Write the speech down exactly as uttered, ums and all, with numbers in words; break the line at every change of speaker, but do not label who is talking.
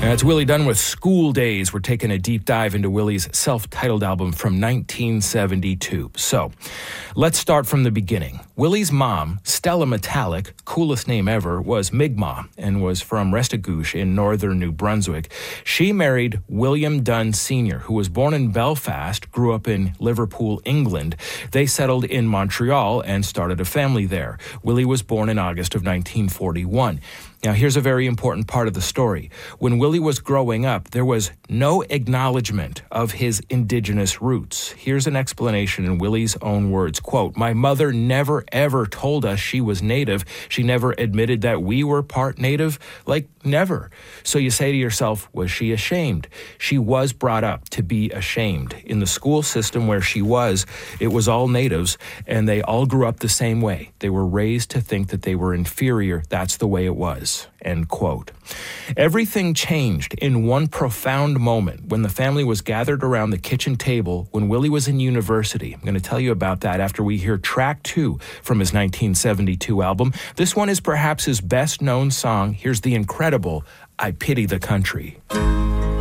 That's Willie Dunn with School Days. We're taking a deep dive into Willie's self-titled album from nineteen seventy-two. So, let's start from the beginning. Willie's mom, Stella Metallic, coolest name ever, was Mi'kmaq and was from Restigouche in northern New Brunswick. She married William Dunn Senior, who was born in Belfast, grew up in Liverpool, England. They settled in Montreal and started a family there. Willie was born in August of nineteen forty-one. Now, here's a very important part of the story. When Willie was growing up, there was no acknowledgement of his indigenous roots. Here's an explanation in Willie's own words. Quote, "My mother never, ever told us she was Native. She never admitted that we were part Native. Like, never. So you say to yourself, was she ashamed? She was brought up to be ashamed. In the school system where she was, it was all Natives, and they all grew up the same way. They were raised to think that they were inferior. That's the way it was." End quote. Everything changed in one profound moment when the family was gathered around the kitchen table when Willie was in university. I'm going to tell you about that after we hear track two from his nineteen seventy-two album. This one is perhaps his best known song. Here's the incredible I Pity the Country.